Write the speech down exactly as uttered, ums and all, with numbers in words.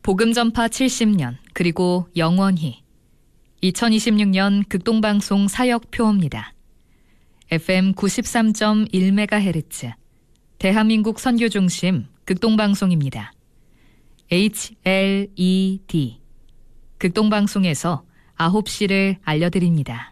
복음 전파 칠십 년 그리고 영원히 이천이십육 년 극동방송 사역표입니다. 에프엠 구십삼 점 일 메가헤르츠 대한민국 선교중심 극동방송입니다. 에이치엘이디 극동방송에서 아홉 시를 알려드립니다.